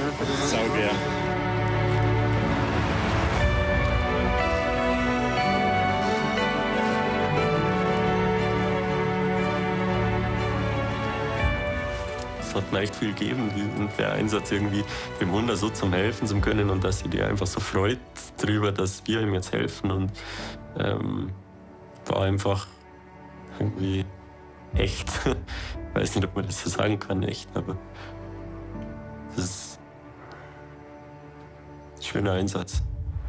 Saugern. Es hat mir echt viel gegeben, der Einsatz irgendwie dem Hund so zum Helfen zu können und dass sie dir einfach so freut darüber, dass wir ihm jetzt helfen. Und war einfach irgendwie echt. Ich weiß nicht, ob man das so sagen kann, echt, aber das ist ein schöner Einsatz.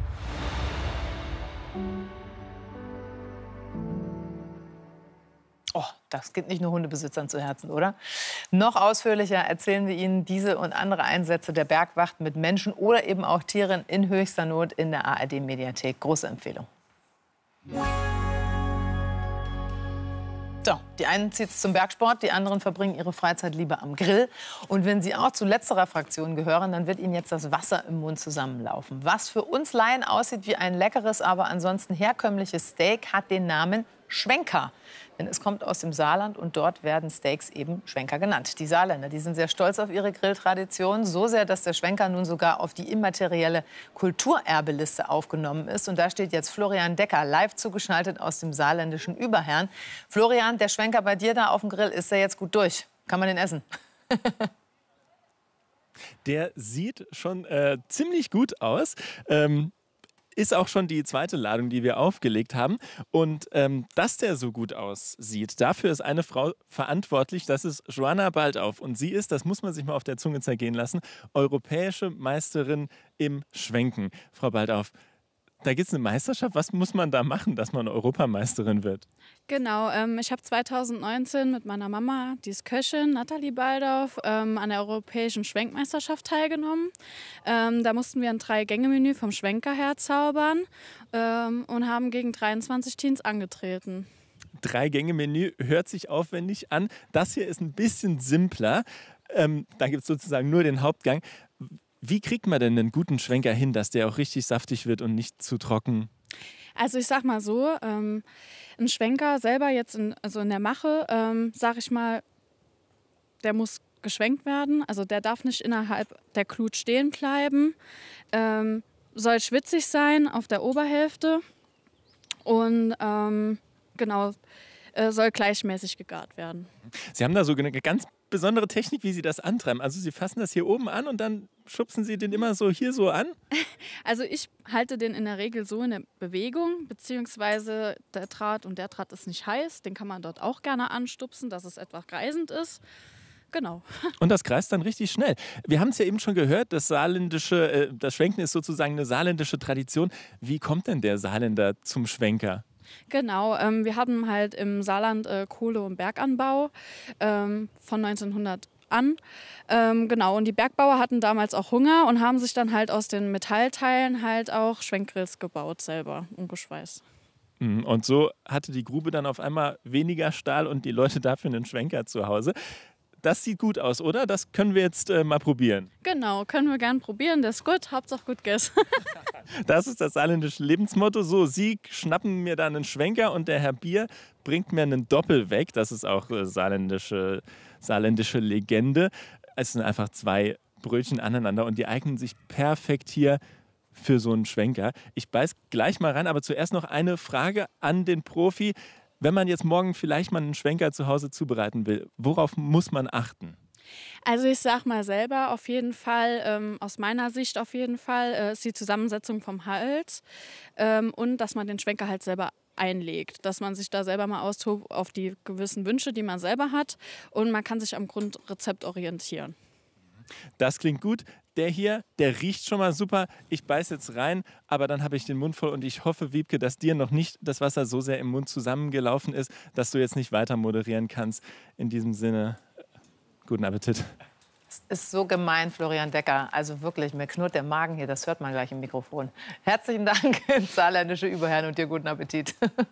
Oh, das geht nicht nur Hundebesitzern zu Herzen, oder? Noch ausführlicher erzählen wir Ihnen diese und andere Einsätze der Bergwacht mit Menschen oder eben auch Tieren in höchster Not in der ARD-Mediathek. Große Empfehlung. So, die einen zieht es zum Bergsport, die anderen verbringen ihre Freizeit lieber am Grill. Und wenn Sie auch zu letzterer Fraktion gehören, dann wird Ihnen jetzt das Wasser im Mund zusammenlaufen. Was für uns Laien aussieht wie ein leckeres, aber ansonsten herkömmliches Steak, hat den Namen Schwenker. Denn es kommt aus dem Saarland und dort werden Steaks eben Schwenker genannt. Die Saarländer, die sind sehr stolz auf ihre Grilltradition. So sehr, dass der Schwenker nun sogar auf die immaterielle Kulturerbeliste aufgenommen ist. Und da steht jetzt Florian Decker live zugeschaltet aus dem saarländischen Überherrn. Florian, der Schwenker bei dir da auf dem Grill, ist der jetzt gut durch? Kann man den essen? Der sieht schon ziemlich gut aus. Ist auch schon die zweite Ladung, die wir aufgelegt haben. Und dass der so gut aussieht, dafür ist eine Frau verantwortlich, das ist Joanna Baldauf. Und sie ist, das muss man sich mal auf der Zunge zergehen lassen, europäische Meisterin im Schwenken. Frau Baldauf, da gibt es eine Meisterschaft. Was muss man da machen, dass man Europameisterin wird? Genau, ich habe 2019 mit meiner Mama, die ist Köchin, Nathalie Baldauf, an der Europäischen Schwenkmeisterschaft teilgenommen. Da mussten wir ein 3-Gänge-Menü vom Schwenker herzaubern und haben gegen 23 Teams angetreten. 3-Gänge-Menü hört sich aufwendig an. Das hier ist ein bisschen simpler. Da gibt es sozusagen nur den Hauptgang. Wie kriegt man denn einen guten Schwenker hin, dass der auch richtig saftig wird und nicht zu trocken? Also ich sag mal so, ein Schwenker selber jetzt in der Mache, sag ich mal, der muss geschwenkt werden. Also der darf nicht innerhalb der Glut stehen bleiben. Soll schwitzig sein auf der Oberhälfte und genau, soll gleichmäßig gegart werden. Sie haben da so eine ganz besondere Technik, wie Sie das antreiben. Also Sie fassen das hier oben an und dann schubsen Sie den immer so hier so an? Also ich halte den in der Regel so in der Bewegung, beziehungsweise der Draht ist nicht heiß, den kann man dort auch gerne anstupsen, dass es etwas kreisend ist. Genau. Und das kreist dann richtig schnell. Wir haben es ja eben schon gehört, das Schwenken ist sozusagen eine saarländische Tradition. Wie kommt denn der Saarländer zum Schwenker? Genau, wir hatten halt im Saarland Kohle- und Berganbau von 1900 an. Genau, und die Bergbauer hatten damals auch Hunger und haben sich dann halt aus den Metallteilen halt auch Schwenkgrills gebaut selber und geschweißt. Und so hatte die Grube dann auf einmal weniger Stahl und die Leute dafür einen Schwenker zu Hause. Das sieht gut aus, oder? Das können wir jetzt mal probieren. Genau, können wir gern probieren. Das ist gut, Hauptsache gut gegessen. Das ist das saarländische Lebensmotto. So, Sie schnappen mir da einen Schwenker und der Herr Bier bringt mir einen Doppel weg. Das ist auch saarländische Legende. Es sind einfach 2 Brötchen aneinander und die eignen sich perfekt hier für so einen Schwenker. Ich beiß gleich mal rein, aber zuerst noch eine Frage an den Profi. Wenn man jetzt morgen vielleicht mal einen Schwenker zu Hause zubereiten will, worauf muss man achten? Also ich sag mal selber auf jeden Fall, aus meiner Sicht auf jeden Fall, ist die Zusammensetzung vom Hals und dass man den Schwenker halt selber einlegt, dass man sich da selber mal austobt auf die gewissen Wünsche, die man selber hat und man kann sich am Grundrezept orientieren. Das klingt gut. Der hier, der riecht schon mal super. Ich beiß jetzt rein, aber dann habe ich den Mund voll und ich hoffe, Wiebke, dass dir noch nicht das Wasser so sehr im Mund zusammengelaufen ist, dass du jetzt nicht weiter moderieren kannst. In diesem Sinne, guten Appetit. Es ist so gemein, Florian Decker. Also wirklich, mir knurrt der Magen hier, das hört man gleich im Mikrofon. Herzlichen Dank ins saarländische Überherrn und dir guten Appetit.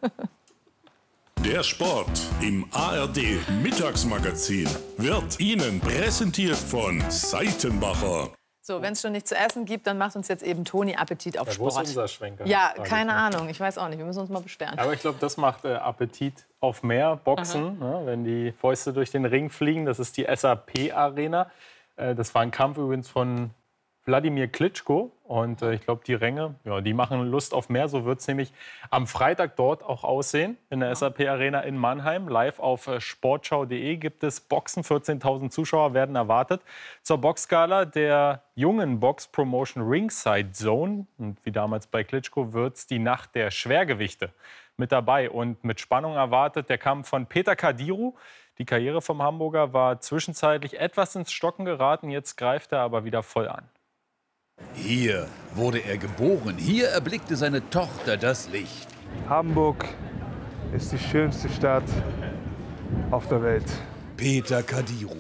Der Sport im ARD Mittagsmagazin wird Ihnen präsentiert von Seitenbacher. So, wenn es schon nichts zu essen gibt, dann macht uns jetzt eben Toni Appetit auf Sport. Wo ist unser Schwenker? Ja, keine Ahnung. Ich weiß auch nicht. Wir müssen uns mal beschweren. Aber ich glaube, das macht Appetit auf mehr. Boxen, ne, wenn die Fäuste durch den Ring fliegen. Das ist die SAP-Arena. Das war ein Kampf übrigens von Wladimir Klitschko. Und ich glaube, die Ränge, ja, die machen Lust auf mehr. So wird es nämlich am Freitag dort auch aussehen, in der SAP Arena in Mannheim. Live auf sportschau.de gibt es Boxen. 14.000 Zuschauer werden erwartet. Zur Boxgala der jungen Box-Promotion Ringside Zone. Und wie damals bei Klitschko wird es die Nacht der Schwergewichte mit dabei. Und mit Spannung erwartet der Kampf von Peter Kadiru. Die Karriere vom Hamburger war zwischenzeitlich etwas ins Stocken geraten. Jetzt greift er aber wieder voll an. Hier wurde er geboren. Hier erblickte seine Tochter das Licht. Hamburg ist die schönste Stadt auf der Welt. Peter Kadiru,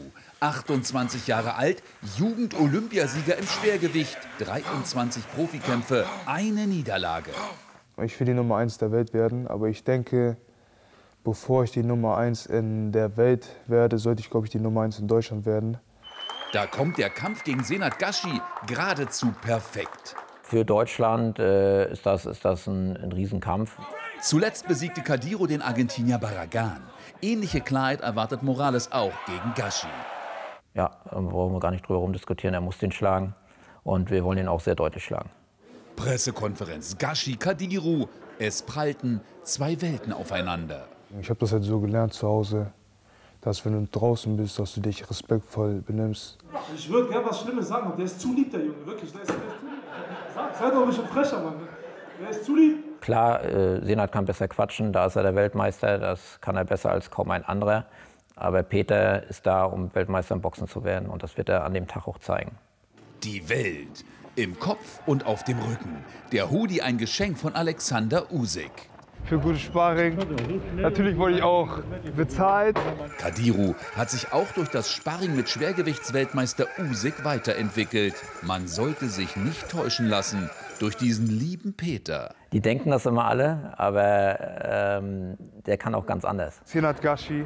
28 Jahre alt, Jugend-Olympiasieger im Schwergewicht, 23 Profikämpfe, eine Niederlage. Ich will die Nummer 1 der Welt werden, aber ich denke, bevor ich die Nummer 1 in der Welt werde, sollte ich, glaube ich, die Nummer 1 in Deutschland werden. Da kommt der Kampf gegen Senat Gaschi geradezu perfekt. Für Deutschland ist das ein Riesenkampf. Zuletzt besiegte Kadiru den Argentinier Barragan. Ähnliche Klarheit erwartet Morales auch gegen Gaschi. Ja, brauchen wir gar nicht drüber rumdiskutieren. Er muss den schlagen und wir wollen ihn auch sehr deutlich schlagen. Pressekonferenz Gaschi Kadiru. Es prallten zwei Welten aufeinander. Ich habe das halt so gelernt zu Hause, dass wenn du draußen bist, dass du dich respektvoll benimmst. Ich würde gerne was Schlimmes sagen, aber der ist zu lieb, der Junge, wirklich. Der ist zu lieb. Sei doch ein bisschen frecher, Mann. Der ist zu lieb. Klar, Senat kann besser quatschen, da ist er der Weltmeister, das kann er besser als kaum ein anderer. Aber Peter ist da, um Weltmeister im Boxen zu werden und das wird er an dem Tag auch zeigen. Die Welt im Kopf und auf dem Rücken. Der Hoodie ein Geschenk von Alexander Usyk. Für gutes Sparring. Natürlich wurde ich auch bezahlt. Kadiru hat sich auch durch das Sparring mit Schwergewichtsweltmeister Usyk weiterentwickelt. Man sollte sich nicht täuschen lassen durch diesen lieben Peter. Die denken das immer alle, aber der kann auch ganz anders. Senat Gaschi,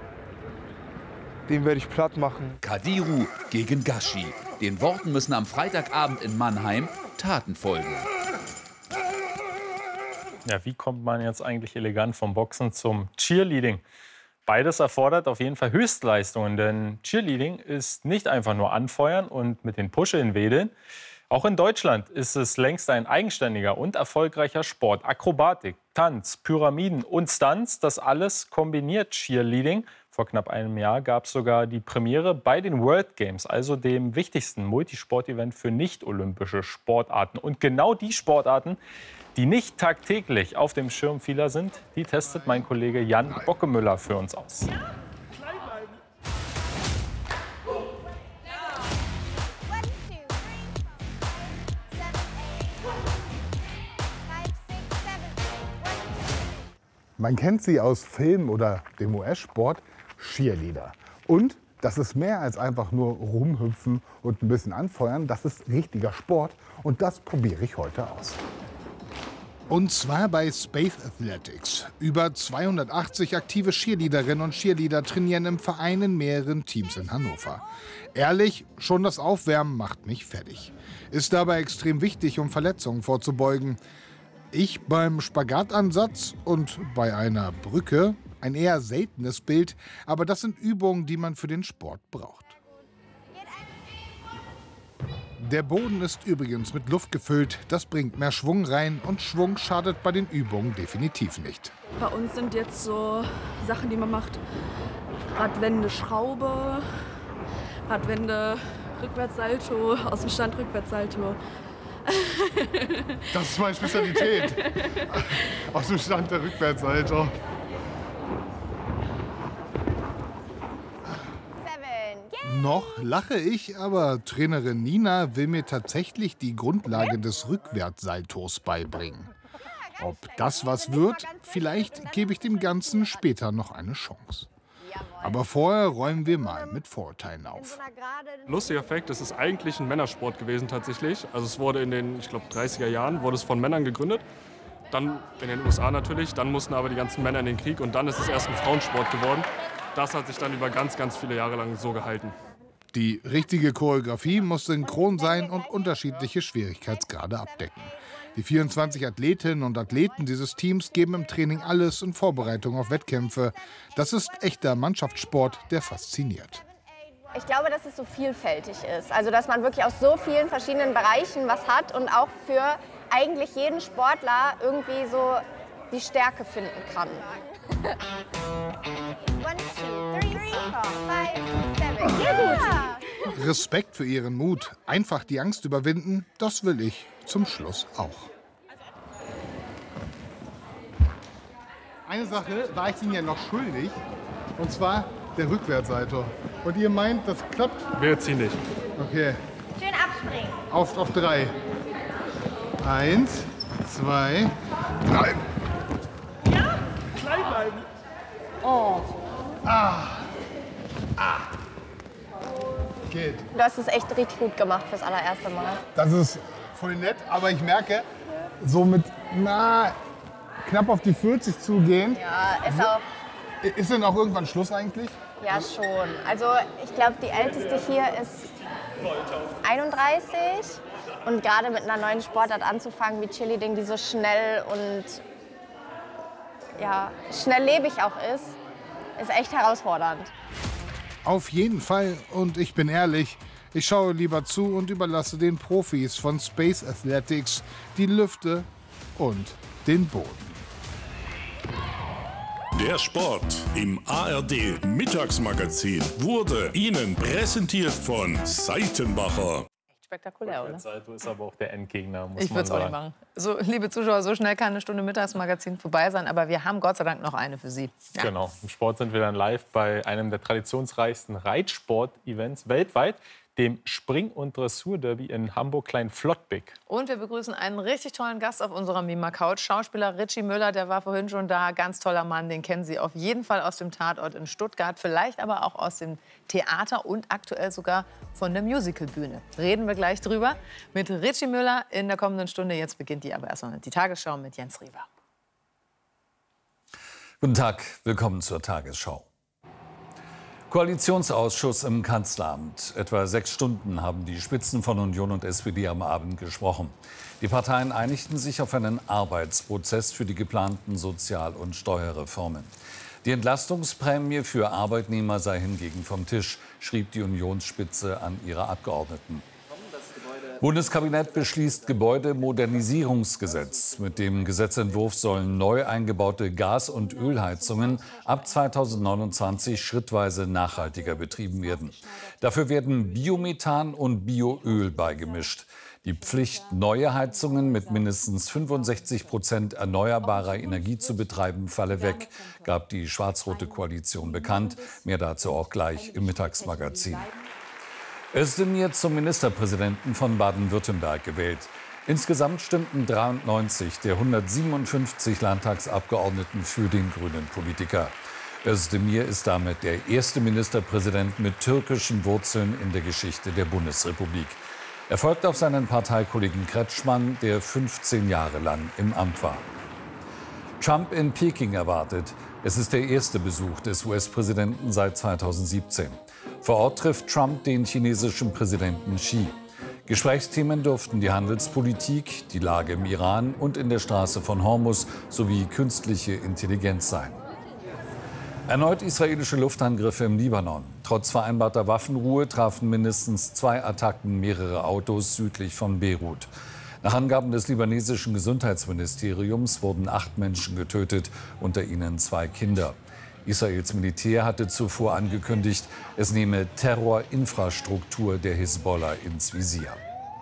den werde ich platt machen. Kadiru gegen Gaschi. Den Worten müssen am Freitagabend in Mannheim Taten folgen. Ja, wie kommt man jetzt eigentlich elegant vom Boxen zum Cheerleading? Beides erfordert auf jeden Fall Höchstleistungen, denn Cheerleading ist nicht einfach nur anfeuern und mit den Puscheln wedeln. Auch in Deutschland ist es längst ein eigenständiger und erfolgreicher Sport. Akrobatik, Tanz, Pyramiden und Stunts, das alles kombiniert Cheerleading. Vor knapp einem Jahr gab es sogar die Premiere bei den World Games, also dem wichtigsten Multisport-Event für nicht-olympische Sportarten. Und genau die Sportarten, die nicht tagtäglich auf dem Schirm vieler sind, die testet mein Kollege Jan Bockemüller für uns aus. Man kennt sie aus Film oder dem US-Sport, Cheerleader. Und das ist mehr als einfach nur rumhüpfen und ein bisschen anfeuern. Das ist richtiger Sport und das probiere ich heute aus. Und zwar bei Space Athletics. Über 280 aktive Cheerleaderinnen und Cheerleader trainieren im Verein in mehreren Teams in Hannover. Ehrlich, schon das Aufwärmen macht mich fertig. Ist dabei extrem wichtig, um Verletzungen vorzubeugen. Ich beim Spagatansatz und bei einer Brücke ein eher seltenes Bild, aber das sind Übungen, die man für den Sport braucht. Der Boden ist übrigens mit Luft gefüllt, das bringt mehr Schwung rein und Schwung schadet bei den Übungen definitiv nicht. Bei uns sind jetzt so Sachen, die man macht, Radwende, Schraube, Radwende, Rückwärtssalto, aus dem Stand Rückwärtssalto. Das ist meine Spezialität. Aus dem Stand der Rückwärtssalto. Noch lache ich, aber Trainerin Nina will mir tatsächlich die Grundlage des Rückwärtssaltos beibringen. Ob das was wird, vielleicht gebe ich dem Ganzen später noch eine Chance. Aber vorher räumen wir mal mit Vorurteilen auf. Lustiger Fakt, es ist eigentlich ein Männersport gewesen tatsächlich. Also es wurde in den, ich glaube, 30er Jahren wurde es von Männern gegründet. Dann in den USA natürlich, dann mussten aber die ganzen Männer in den Krieg und dann ist es erst ein Frauensport geworden. Das hat sich dann über ganz, ganz viele Jahre lang so gehalten. Die richtige Choreografie muss synchron sein und unterschiedliche Schwierigkeitsgrade abdecken. Die 24 Athletinnen und Athleten dieses Teams geben im Training alles in Vorbereitung auf Wettkämpfe. Das ist echter Mannschaftssport, der fasziniert. Ich glaube, dass es so vielfältig ist. Also, dass man wirklich aus so vielen verschiedenen Bereichen was hat und auch für eigentlich jeden Sportler irgendwie so die Stärke finden kann. 1, 2, 3, 4, 5, 6, 7. Sehr gut. Respekt für ihren Mut. Einfach die Angst überwinden, das will ich zum Schluss auch. Eine Sache war ich Ihnen ja noch schuldig, und zwar der Rückwärtssalto. Und ihr meint, das klappt? Wir ziehen nicht. Okay. Schön abspringen. Auf 3. 1, 2, 3. Ja? Klein bleiben. Oh. Ah. Ah. Geht. Du hast es echt richtig gut gemacht fürs allererste Mal. Das ist voll nett, aber ich merke, so mit knapp auf die 40 zugehen. Ja, ist auch. Ist denn auch irgendwann Schluss eigentlich? Ja, schon. Also ich glaube, die älteste hier ist 31. Und gerade mit einer neuen Sportart anzufangen wie Cheerleading, die so schnell und ja, schnelllebig auch ist echt herausfordernd. Auf jeden Fall. Und ich bin ehrlich, ich schaue lieber zu und überlasse den Profis von Space Athletics die Lüfte und den Boden. Der Sport im ARD Mittagsmagazin wurde Ihnen präsentiert von Seitenbacher. Spektakulär, oder? Salto ist aber auch der Endgegner, muss Ich würde man es auch nicht sagen. machen. So, liebe Zuschauer, so schnell kann eine Stunde Mittagsmagazin vorbei sein. Aber wir haben Gott sei Dank noch eine für Sie. Ja. Genau. Im Sport sind wir dann live bei einem der traditionsreichsten Reitsport-Events weltweit, dem Spring- und Dressur-Derby in Hamburg-Klein-Flottbek. Und wir begrüßen einen richtig tollen Gast auf unserer Mima-Couch. Schauspieler Ritchie Müller, der war vorhin schon da. Ganz toller Mann, den kennen Sie auf jeden Fall aus dem Tatort in Stuttgart. Vielleicht aber auch aus dem Theater und aktuell sogar von der Musicalbühne. Reden wir gleich drüber mit Ritchie Müller in der kommenden Stunde. Jetzt beginnt die aber erstmal die Tagesschau mit Jens Riewer. Guten Tag, willkommen zur Tagesschau. Koalitionsausschuss im Kanzleramt. Etwa 6 Stunden haben die Spitzen von Union und SPD am Abend gesprochen. Die Parteien einigten sich auf einen Arbeitsprozess für die geplanten Sozial- und Steuerreformen. Die Entlastungsprämie für Arbeitnehmer sei hingegen vom Tisch, schrieb die Unionsspitze an ihre Abgeordneten. Bundeskabinett beschließt Gebäudemodernisierungsgesetz. Mit dem Gesetzentwurf sollen neu eingebaute Gas- und Ölheizungen ab 2029 schrittweise nachhaltiger betrieben werden. Dafür werden Biomethan und Bioöl beigemischt. Die Pflicht, neue Heizungen mit mindestens 65% erneuerbarer Energie zu betreiben, falle weg, gab die schwarz-rote Koalition bekannt. Mehr dazu auch gleich im Mittagsmagazin. Özdemir zum Ministerpräsidenten von Baden-Württemberg gewählt. Insgesamt stimmten 93 der 157 Landtagsabgeordneten für den grünen Politiker. Özdemir ist damit der erste Ministerpräsident mit türkischen Wurzeln in der Geschichte der Bundesrepublik. Er folgt auf seinen Parteikollegen Kretschmann, der 15 Jahre lang im Amt war. Trump in Peking erwartet. Es ist der erste Besuch des US-Präsidenten seit 2017. Vor Ort trifft Trump den chinesischen Präsidenten Xi. Gesprächsthemen dürften die Handelspolitik, die Lage im Iran und in der Straße von Hormuz sowie künstliche Intelligenz sein. Erneut israelische Luftangriffe im Libanon. Trotz vereinbarter Waffenruhe trafen mindestens 2 Attacken mehrere Autos südlich von Beirut. Nach Angaben des libanesischen Gesundheitsministeriums wurden 8 Menschen getötet, unter ihnen 2 Kinder. Israels Militär hatte zuvor angekündigt, es nehme Terrorinfrastruktur der Hisbollah ins Visier.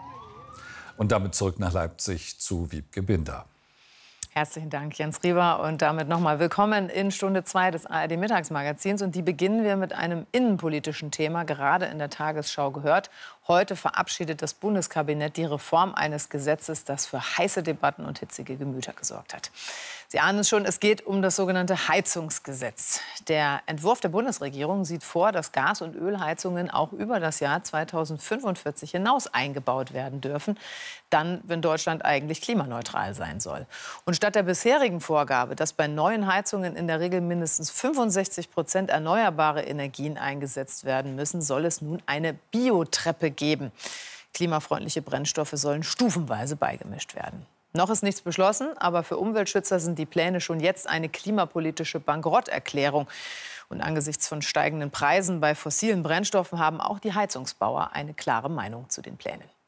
Und damit zurück nach Leipzig zu Wiebke Binder. Herzlichen Dank, Jens Riewer. Und damit nochmal willkommen in Stunde 2 des ARD-Mittagsmagazins. Und die beginnen wir mit einem innenpolitischen Thema, gerade in der Tagesschau gehört. Heute verabschiedet das Bundeskabinett die Reform eines Gesetzes, das für heiße Debatten und hitzige Gemüter gesorgt hat. Sie ahnen es schon, es geht um das sogenannte Heizungsgesetz. Der Entwurf der Bundesregierung sieht vor, dass Gas- und Ölheizungen auch über das Jahr 2045 hinaus eingebaut werden dürfen, dann, wenn Deutschland eigentlich klimaneutral sein soll. Und statt der bisherigen Vorgabe, dass bei neuen Heizungen in der Regel mindestens 65% erneuerbare Energien eingesetzt werden müssen, soll es nun eine Biotreppe geben. Klimafreundliche Brennstoffe sollen stufenweise beigemischt werden. Noch ist nichts beschlossen, aber für Umweltschützer sind die Pläne schon jetzt eine klimapolitische Bankrotterklärung. Und angesichts von steigenden Preisen bei fossilen Brennstoffen haben auch die Heizungsbauer eine klare Meinung zu den Plänen.